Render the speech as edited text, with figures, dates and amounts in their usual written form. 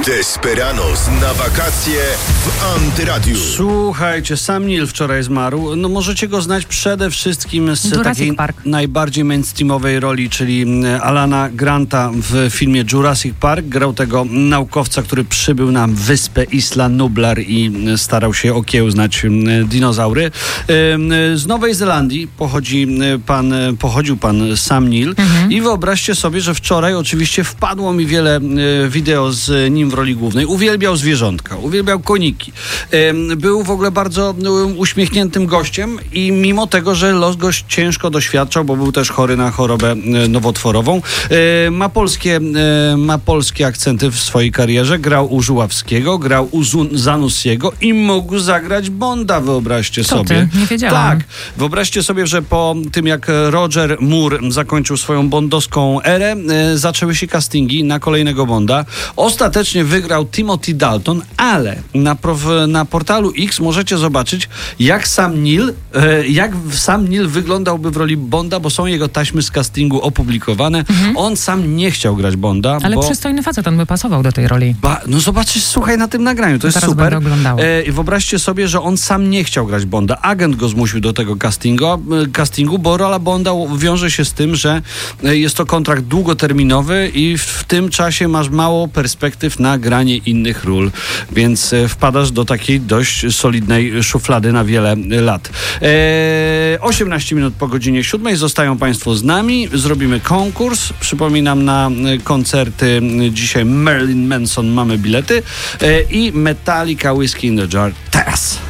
Desperados na wakacje w Antyradiu. Słuchajcie, Sam Neill wczoraj zmarł. No możecie go znać przede wszystkim z Jurassic takiej Park. najbardziej mainstreamowej roli, czyli Alana Granta w filmie Jurassic Park. Grał tego naukowca, który przybył na wyspę Isla Nublar i starał się okiełznać dinozaury. Z Nowej Zelandii pochodził pan Sam Neill i wyobraźcie sobie, że wczoraj oczywiście wpadło mi wiele wideo z nim w roli głównej. Uwielbiał zwierzątka, uwielbiał koniki. Był w ogóle bardzo uśmiechniętym gościem i mimo tego, że los go ciężko doświadczał, bo był też chory na chorobę nowotworową, ma polskie akcenty w swojej karierze. Grał u Żuławskiego, grał u Zanussiego i mógł zagrać Bonda, wyobraźcie sobie. Nie wiedziałam. Tak. Wyobraźcie sobie, że po tym jak Roger Moore zakończył swoją bondowską erę, zaczęły się castingi na kolejnego Bonda. Ostatecznie wygrał Timothy Dalton, ale na portalu X możecie zobaczyć, jak Sam Neill wyglądałby w roli Bonda, bo są jego taśmy z castingu opublikowane. On sam nie chciał grać Bonda. Ale przystojny facet, on by pasował do tej roli. No zobaczysz, słuchaj, na tym nagraniu, to jest Teraz super. będę oglądała. Wyobraźcie sobie, że on sam nie chciał grać Bonda. Agent go zmusił do tego castingu, bo rola Bonda wiąże się z tym, że jest to kontrakt długoterminowy i w tym czasie masz mało perspektyw na granie innych ról, więc wpadasz do takiej dość solidnej szuflady na wiele lat. 18 minut po godzinie 7 zostają Państwo z nami. Zrobimy konkurs. Przypominam, na koncerty dzisiaj Marilyn Manson mamy bilety i Metallica Whiskey in the Jar teraz.